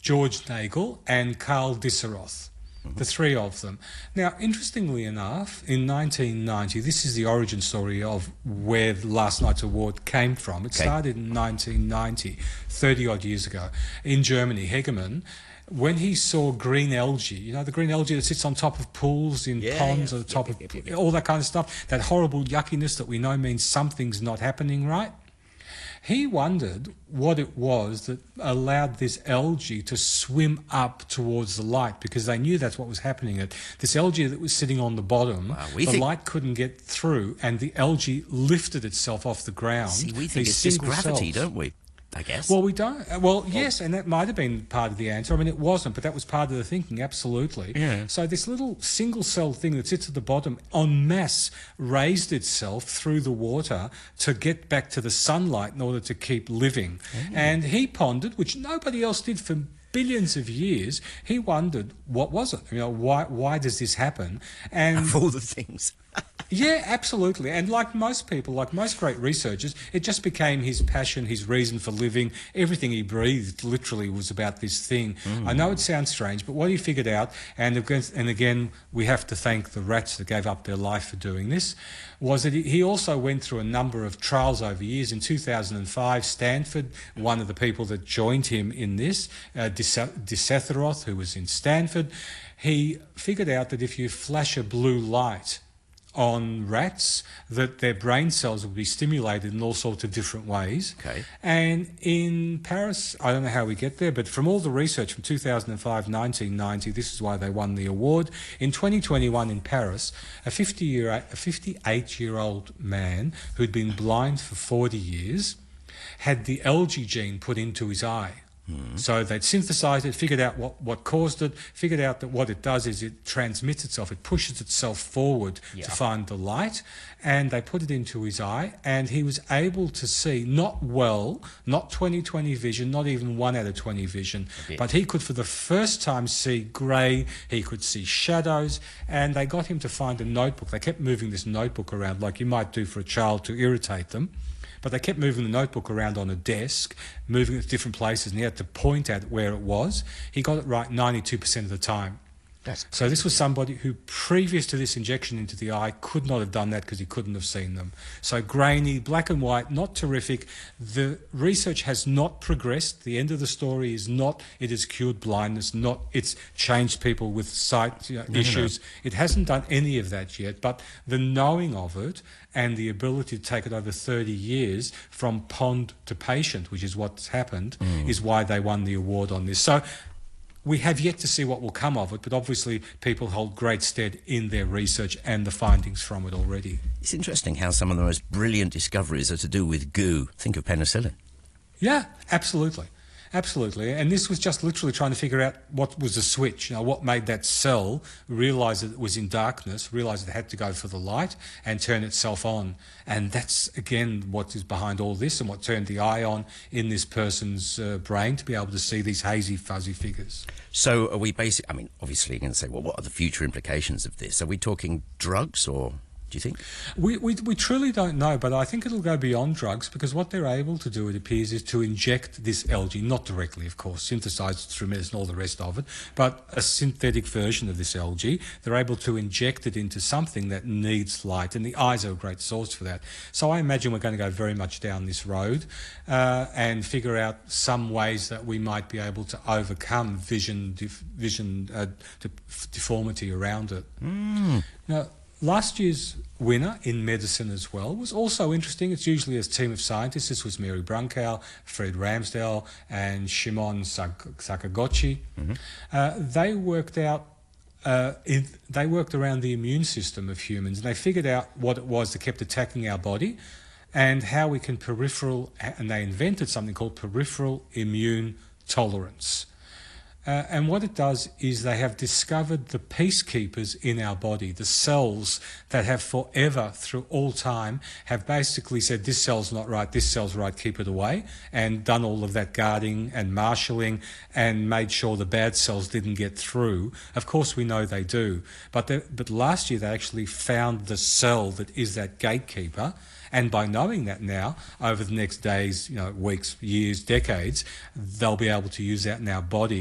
George Nagel, and Karl Disseroth. The three of them. Now, interestingly enough, in 1990, this is the origin story of where the Last Night's Award came from. It started in 1990, 30-odd years ago, in Germany. Hegemann, when he saw green algae, you know, the green algae that sits on top of pools, in ponds, at the top of all that kind of stuff, that horrible yuckiness that we know means something's not happening right. He wondered what it was that allowed this algae to swim up towards the light, because they knew that's what was happening. This algae that was sitting on the bottom, the light couldn't get through, and the algae lifted itself off the ground. See, we think it's just gravity, don't we? I guess. Well, we don't. Well, yes, and that might have been part of the answer. I mean, it wasn't, but that was part of the thinking, absolutely. Yeah. So this little single-celled thing that sits at the bottom en masse raised itself through the water to get back to the sunlight in order to keep living. And he pondered, which nobody else did for billions of years, he wondered, what was it? You know, why does this happen? And of all the things. Yeah, absolutely. And like most people, like most great researchers, it just became his passion, his reason for living. Everything he breathed literally was about this thing. I know it sounds strange, but what he figured out, and again, we have to thank the rats that gave up their life for doing this, was that he also went through a number of trials over years. In 2005, Stanford, one of the people that joined him in this, Disseroth, who was in Stanford, he figured out that if you flash a blue light on rats, that their brain cells would be stimulated in all sorts of different ways. Okay. And in Paris, I don't know how we get there, but from all the research from 2005, 1990, this is why they won the award. In 2021 in Paris, a 58-year-old man who'd been blind for 40 years had the algae gene put into his eye. So they'd synthesized it, figured out what caused it, figured out that what it does is it transmits itself, it pushes itself forward to find the light, and they put it into his eye, and he was able to see, not 20/20 vision, not even 1 out of 20 vision, but he could for the first time see grey, he could see shadows, and they got him to find a notebook. They kept moving this notebook around like you might do for a child to irritate them. But they kept moving the notebook around on a desk, moving it to different places, and he had to point at where it was. He got it right 92% of the time. So this was somebody who, previous to this injection into the eye, could not have done that because he couldn't have seen them. So grainy, black and white, not terrific. The research has not progressed. The end of the story is not it has cured blindness, not it's changed people with sight issues. It hasn't done any of that yet, but the knowing of it and the ability to take it over 30 years from pond to patient, which is what's happened, is why they won the award on this. So we have yet to see what will come of it, but obviously people hold great stead in their research and the findings from it already. It's interesting how some of the most brilliant discoveries are to do with goo. Think of penicillin. Yeah, absolutely. Absolutely. And this was just literally trying to figure out what was the switch, what made that cell realise that it was in darkness, realise it had to go for the light and turn itself on. And that's, again, what is behind all this and what turned the eye on in this person's brain to be able to see these hazy, fuzzy figures. So are we basically, I mean, obviously you're going to say, well, what are the future implications of this? Are we talking drugs or... do you think? We truly don't know, but I think it'll go beyond drugs, because what they're able to do, it appears, is to inject this algae, not directly, of course, synthesise it through medicine, all the rest of it, but a synthetic version of this algae. They're able to inject it into something that needs light, and the eyes are a great source for that. So I imagine we're going to go very much down this road and figure out some ways that we might be able to overcome vision deformity around it. Now, last year's winner in medicine as well was also interesting. It's usually a team of scientists. This was Mary Brunkow, Fred Ramsdell, and Shimon Sakaguchi. They worked around the immune system of humans, and they figured out what it was that kept attacking our body and how we can and they invented something called peripheral immune tolerance. And what it does is they have discovered the peacekeepers in our body, the cells that have forever, through all time, have basically said, this cell's not right, this cell's right, keep it away, and done all of that guarding and marshalling and made sure the bad cells didn't get through. Of course, we know they do. But last year they actually found the cell that is that gatekeeper. And by knowing that now, over the next days, weeks, years, decades, they'll be able to use that in our body